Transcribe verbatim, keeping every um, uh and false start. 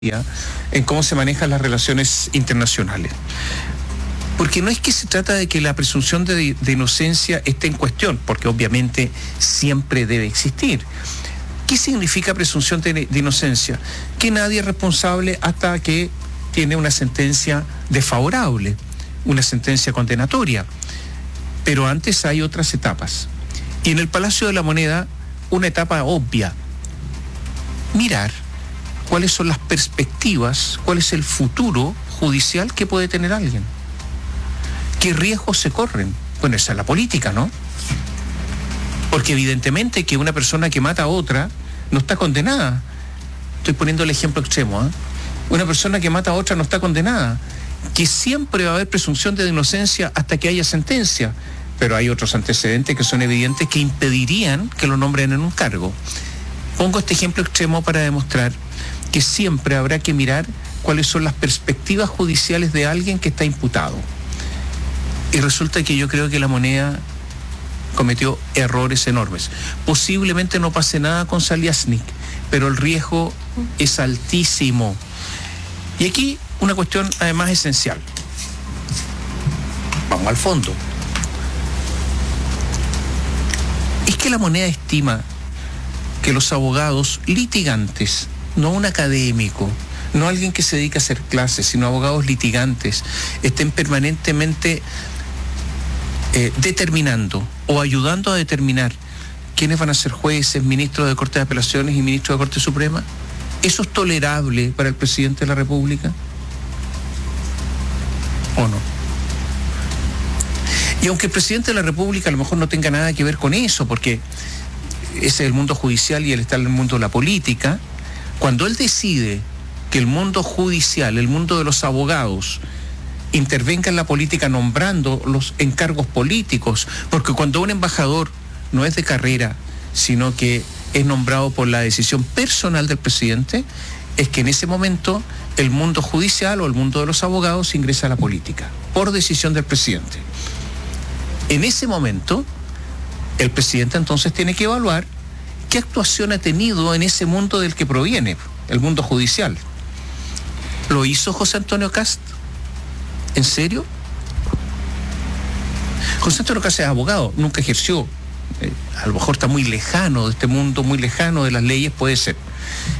en cómo se manejan las relaciones internacionales. Porque no es que se trata de que la presunción de, de inocencia esté en cuestión, porque obviamente siempre debe existir. ¿Qué significa presunción de, de inocencia? Que nadie es responsable hasta que tiene una sentencia desfavorable, una sentencia condenatoria. Pero antes hay otras etapas. Y en el Palacio de la Moneda, una etapa obvia: mirar cuáles son las perspectivas, cuál es el futuro judicial que puede tener alguien. ¿Qué riesgos se corren? Bueno, esa es la política, ¿no? Porque evidentemente que una persona que mata a otra no está condenada. Estoy poniendo el ejemplo extremo, ¿eh? Una persona que mata a otra no está condenada. Que siempre va a haber presunción de inocencia hasta que haya sentencia. Pero hay otros antecedentes que son evidentes que impedirían que lo nombren en un cargo. Pongo este ejemplo extremo para demostrar que siempre habrá que mirar cuáles son las perspectivas judiciales de alguien que está imputado. Y resulta que yo creo que la Moneda cometió errores enormes. Posiblemente no pase nada con Saliasnik, pero el riesgo es altísimo. Y aquí una cuestión además esencial. Vamos al fondo. Es que la Moneda estima que los abogados litigantes, no un académico, no alguien que se dedica a hacer clases, sino abogados litigantes, estén permanentemente eh, determinando o ayudando a determinar quiénes van a ser jueces, ministros de Corte de Apelaciones y ministros de Corte Suprema. ¿Eso es tolerable para el presidente de la República? ¿O no? Y aunque el presidente de la República a lo mejor no tenga nada que ver con eso, porque ese es el mundo judicial y él está en el mundo de la política, cuando él decide que el mundo judicial, el mundo de los abogados, intervenga en la política nombrando los encargos políticos, porque cuando un embajador no es de carrera, sino que es nombrado por la decisión personal del presidente, es que en ese momento el mundo judicial o el mundo de los abogados ingresa a la política, por decisión del presidente. En ese momento, el presidente entonces tiene que evaluar qué actuación ha tenido en ese mundo del que proviene, el mundo judicial. ¿Lo hizo José Antonio Kast? ¿En serio? José Antonio Kast es abogado, nunca ejerció. Eh, a lo mejor está muy lejano de este mundo, muy lejano de las leyes, puede ser.